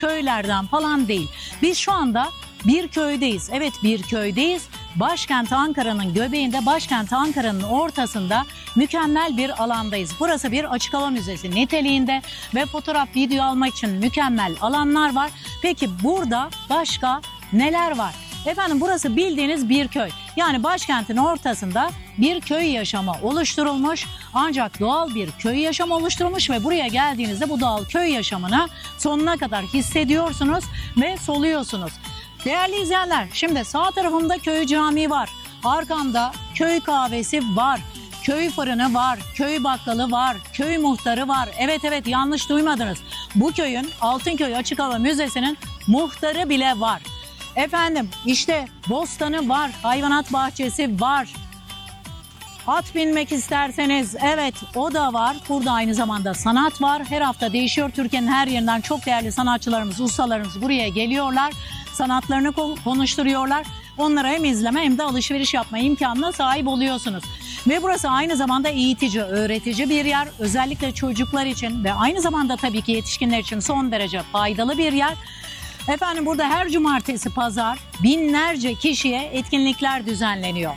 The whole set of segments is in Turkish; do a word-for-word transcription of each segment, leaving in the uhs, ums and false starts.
köylerden falan değil. Biz şu anda bir köydeyiz. Evet, bir köydeyiz. Başkent Ankara'nın göbeğinde, başkent Ankara'nın ortasında mükemmel bir alandayız. Burası bir açık hava müzesi niteliğinde ve fotoğraf, video almak için mükemmel alanlar var. Peki burada başka neler var? Efendim, burası bildiğiniz bir köy. Yani başkentin ortasında bir köy yaşamı oluşturulmuş. Ancak doğal bir köy yaşamı oluşturulmuş ve buraya geldiğinizde bu doğal köy yaşamını sonuna kadar hissediyorsunuz ve soluyorsunuz. Değerli izleyenler, şimdi sağ tarafımda köy camii var. Arkamda köy kahvesi var. Köy fırını var, köy bakkalı var, köy muhtarı var. Evet evet, yanlış duymadınız. Bu köyün, Altınköy Açık Hava Müzesi'nin muhtarı bile var. Efendim, işte bostanı var, hayvanat bahçesi var. At binmek isterseniz, evet, o da var. Burada aynı zamanda sanat var. Her hafta değişiyor. Türkiye'nin her yerinden çok değerli sanatçılarımız, ustalarımız buraya geliyorlar. Sanatlarını konuşturuyorlar. Onlara hem izleme hem de alışveriş yapma imkanına sahip oluyorsunuz. Ve burası aynı zamanda eğitici, öğretici bir yer. Özellikle çocuklar için ve aynı zamanda tabii ki yetişkinler için son derece faydalı bir yer. Efendim, burada her cumartesi, pazar binlerce kişiye etkinlikler düzenleniyor.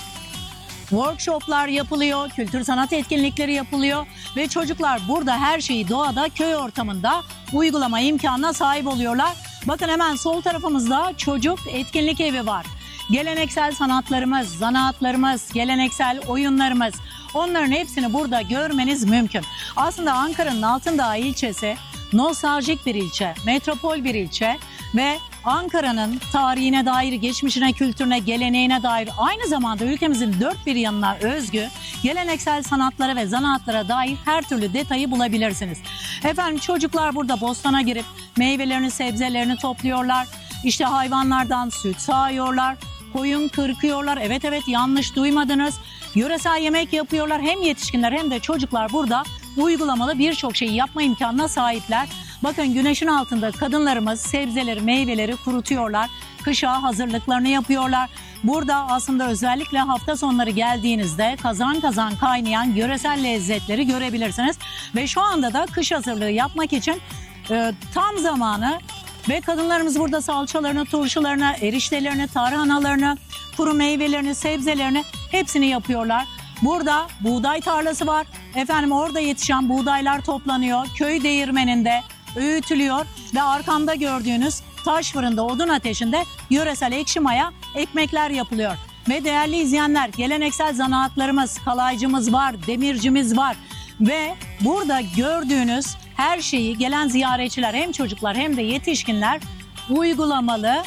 Workshoplar yapılıyor, kültür sanat etkinlikleri yapılıyor ve çocuklar burada her şeyi doğada, köy ortamında uygulama imkanına sahip oluyorlar. Bakın, hemen sol tarafımızda çocuk etkinlik evi var. Geleneksel sanatlarımız, zanaatlarımız, geleneksel oyunlarımız, onların hepsini burada görmeniz mümkün. Aslında Ankara'nın Altındağ ilçesi nostaljik bir ilçe, metropol bir ilçe ve Ankara'nın tarihine dair, geçmişine, kültürüne, geleneğine dair, aynı zamanda ülkemizin dört bir yanına özgü geleneksel sanatlara ve zanaatlara dair her türlü detayı bulabilirsiniz. Efendim, çocuklar burada bostana girip meyvelerini, sebzelerini topluyorlar. İşte hayvanlardan süt sağıyorlar, koyun kırkıyorlar. Evet evet, yanlış duymadınız. Yöresel yemek yapıyorlar. Hem yetişkinler hem de çocuklar burada uygulamalı birçok şeyi yapma imkanına sahipler. Bakın, güneşin altında kadınlarımız sebzeleri, meyveleri kurutuyorlar. Kışa hazırlıklarını yapıyorlar. Burada aslında özellikle hafta sonları geldiğinizde kazan kazan kaynayan yöresel lezzetleri görebilirsiniz. Ve şu anda da kış hazırlığı yapmak için e, tam zamanı. Ve kadınlarımız burada salçalarını, turşularını, eriştelerini, tarhanalarını, kuru meyvelerini, sebzelerini hepsini yapıyorlar. Burada buğday tarlası var. Efendim, orada yetişen buğdaylar toplanıyor. Köy değirmeninde öğütülüyor ve arkamda gördüğünüz taş fırında, odun ateşinde yöresel ekşi maya ekmekler yapılıyor. Ve değerli izleyenler, geleneksel zanaatlarımız, kalaycımız var, demircimiz var. Ve burada gördüğünüz her şeyi gelen ziyaretçiler, hem çocuklar hem de yetişkinler uygulamalı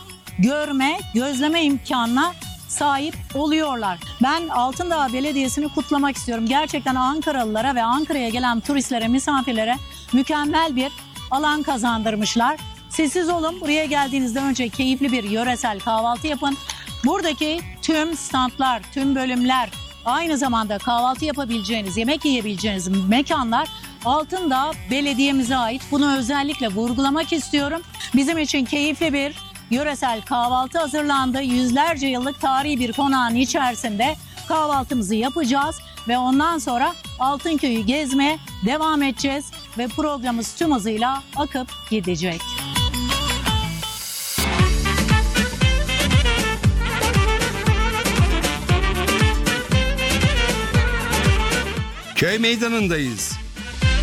görme, gözleme imkanına sahip oluyorlar. Ben Altındağ Belediyesi'ni kutlamak istiyorum. Gerçekten Ankaralılara ve Ankara'ya gelen turistlere, misafirlere mükemmel bir alan kazandırmışlar. Sessiz olun. Buraya geldiğinizde önce keyifli bir yöresel kahvaltı yapın. Buradaki tüm standlar, tüm bölümler, aynı zamanda kahvaltı yapabileceğiniz, yemek yiyebileceğiniz mekanlar Altındağ Belediye'mize ait. Bunu özellikle vurgulamak istiyorum. Bizim için keyifli bir yöresel kahvaltı hazırlandı. Yüzlerce yıllık tarihi bir konağın içerisinde kahvaltımızı yapacağız ve ondan sonra Altınköy'ü gezmeye devam edeceğiz ve programımız tüm hızıyla akıp gidecek. Köy meydanındayız.